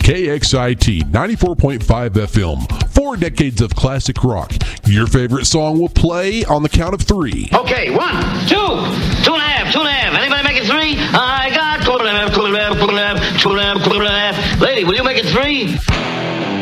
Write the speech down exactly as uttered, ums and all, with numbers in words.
K X I T ninety-four point five F M. Four decades of classic rock. Your favorite song will play on the count of three. Okay, one, two, two and a half, two and a half. Anybody make it three? I got two and a half, two and a half, two and a half, two and a half, two and a half. Lady, will you make it three?